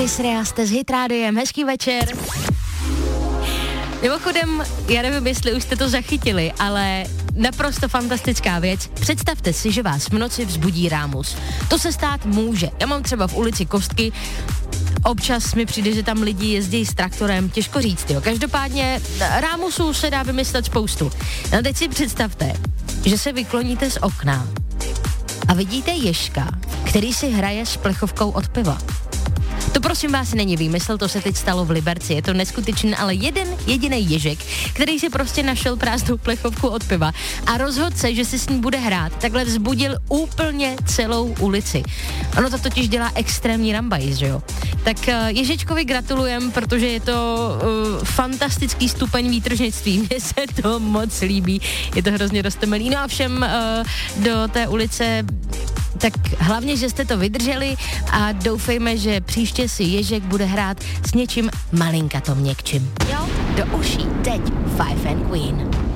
Chris Rea, jste s Hit Rádiem, hezký večer. Mimochodem, já nevím, jestli už jste to zachytili, ale naprosto fantastická věc. Představte si, že vás v noci vzbudí rámus. To se stát může. Já mám třeba v ulici Kostky, občas mi přijde, že tam lidi jezdí s traktorem, těžko říct, jo. Každopádně rámusů se dá vymyslet spoustu. No teď si představte, že se vykloníte z okna a vidíte ježka, který si hraje s plechovkou od piva. To prosím vás není výmysl, to se teď stalo v Liberci, je to neskutečný, ale jeden jediný ježek, který si prostě našel prázdnou plechovku od piva a rozhodl se, že si s ní bude hrát, takhle vzbudil úplně celou ulici. Ono to totiž dělá extrémní rambajs, že jo? Tak ježečkovi gratulujem, protože je to fantastický stupeň výtržnictví, mně se to moc líbí, je to hrozně roztomilý. No a všem do té ulice tak hlavně, že jste to vydrželi a doufejme, že příště si ježek bude hrát s něčím malinkato měkčím. Jo? Do uší teď Five and Queen.